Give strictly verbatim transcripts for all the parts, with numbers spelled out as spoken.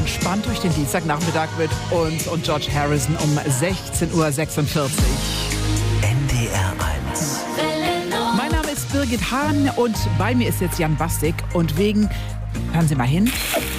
entspannt durch den Dienstagnachmittag mit uns und George Harrison um sechzehn Uhr sechsundvierzig. N D R eins. Mein Name ist Birgit Hahn und bei mir ist jetzt Jan Bastik. Und wegen, hören Sie mal hin.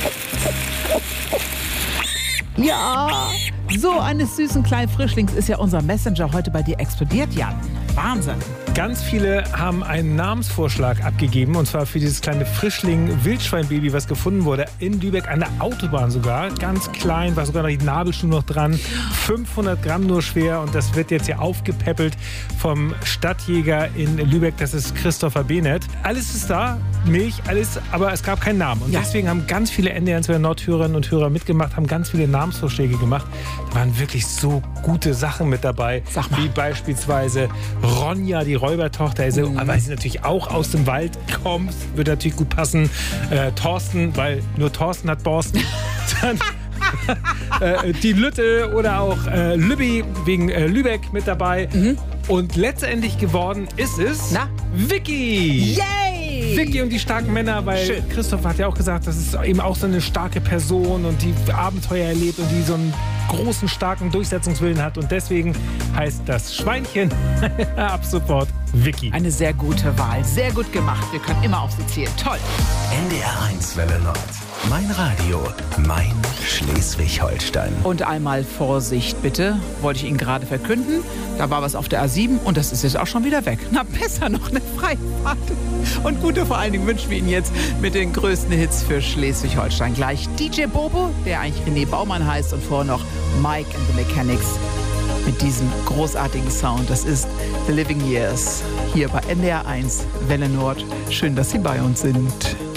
Ja, so eines süßen kleinen Frischlings ist ja unser Messenger heute bei dir explodiert, Jan. Wahnsinn. Ganz viele haben einen Namensvorschlag abgegeben, und zwar für dieses kleine Frischling-Wildschweinbaby, was gefunden wurde, in Lübeck an der Autobahn sogar. Ganz klein, war sogar noch die Nabelschnur noch dran. fünfhundert Gramm nur schwer, und das wird jetzt hier aufgepäppelt vom Stadtjäger in Lübeck, das ist Christopher Behnert. Alles ist da, Milch, alles, aber es gab keinen Namen. Und ja. deswegen haben ganz viele N D R eins Nordhörerinnen und Hörer mitgemacht, haben ganz viele Namensvorschläge gemacht. Da waren wirklich so gute Sachen mit dabei, Sag mal. wie beispielsweise Ronja, die Räubertochter, also, Mhm. weil sie natürlich auch aus dem Wald kommt, wird natürlich gut passen. Äh, Thorsten, weil nur Thorsten hat Borsten. Dann äh, die Lütte oder auch äh, Lübbi wegen äh, Lübeck mit dabei. Mhm. Und letztendlich geworden ist es Na? Vicky. Yay! Vicky und die starken Männer, weil Schön. Christoph hat ja auch gesagt, das ist eben auch so eine starke Person und die Abenteuer erlebt und die so einen großen, starken Durchsetzungswillen hat. Und deswegen heißt das Schweinchen ab sofort Vicky. Eine sehr gute Wahl, sehr gut gemacht. Wir können immer auf sie zählen. Toll. N D R eins Welle Nord. Mein Radio, mein Schleswig-Holstein. Und einmal Vorsicht bitte, wollte ich Ihnen gerade verkünden. Da war was auf der A sieben und das ist jetzt auch schon wieder weg. Na, besser noch eine Freifahrt. Und gute vor allen Dingen wünschen wir Ihnen jetzt mit den größten Hits für Schleswig-Holstein. Gleich D J Bobo, der eigentlich René Baumann heißt, und vorher noch Mike and the Mechanics mit diesem großartigen Sound. Das ist The Living Years hier bei N D R eins Welle Nord. Schön, dass Sie bei uns sind.